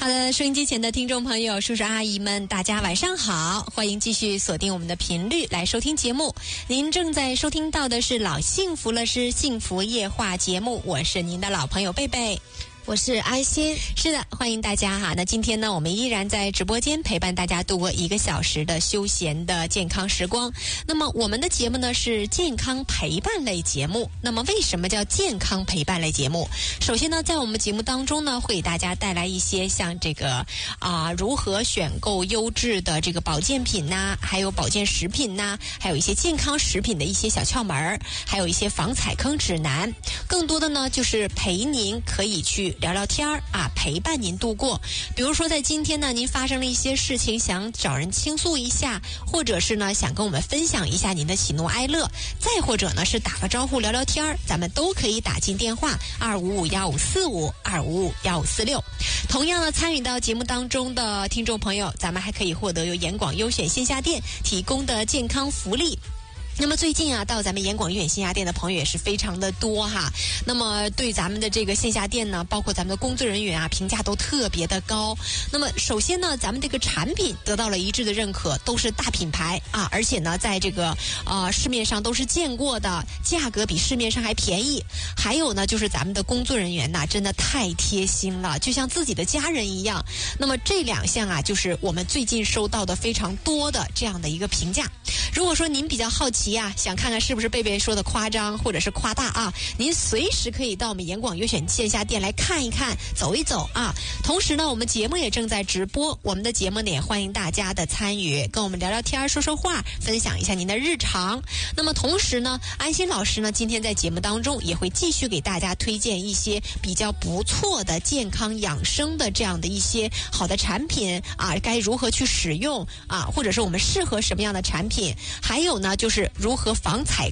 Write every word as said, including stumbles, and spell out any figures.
好的，收音机前的听众朋友、叔叔阿姨们，大家晚上好，欢迎继续锁定我们的频率来收听节目。您正在收听到的是老幸福了是幸福夜话节目，我是您的老朋友贝贝。 我是安心。 是的，欢迎大家哈。那今天呢，我们依然在直播间陪伴大家度过一个小时的休闲的健康时光。那么我们的节目呢是健康陪伴类节目。那么为什么叫健康陪伴类节目？首先呢，在我们节目当中呢，会给大家带来一些像这个啊、呃、如何选购优质的这个保健品呐、啊，还有保健食品呐、啊，还有一些健康食品的一些小窍门，还有一些防踩坑指南。更多的呢，就是陪您可以去聊聊天儿啊，陪伴您度过。比如说在今天呢，您发生了一些事情，想找人倾诉一下，或者是呢想跟我们分享一下您的喜怒哀乐，再或者呢是打个招呼聊聊天儿，咱们都可以打进电话二五五幺五四五二五五幺五四六。同样呢，参与到节目当中的听众朋友，咱们还可以获得由严广优选线下店提供的健康福利。那么最近啊，到咱们严广医院线下店的朋友也是非常的多哈。那么对咱们的这个线下店呢，包括咱们的工作人员啊，评价都特别的高。那么首先呢，咱们这个产品得到了一致的认可，都是大品牌啊，而且呢，在这个呃市面上都是见过的，价格比市面上还便宜。还有呢，就是咱们的工作人员呐，真的太贴心了，就像自己的家人一样。那么这两项啊，就是我们最近收到的非常多的这样的一个评价。如果说您比较好奇啊，想看看是不是贝贝说的夸张或者是夸大啊，您随时可以到我们严广优选线下店来看一看，走一走啊。同时呢，我们节目也正在直播，我们的节目呢也欢迎大家的参与，跟我们聊聊天说说话，分享一下您的日常。那么同时呢，安心老师呢今天在节目当中也会继续给大家推荐一些比较不错的健康养生的这样的一些好的产品啊，该如何去使用啊，或者是我们适合什么样的产品，还有呢就是如何防踩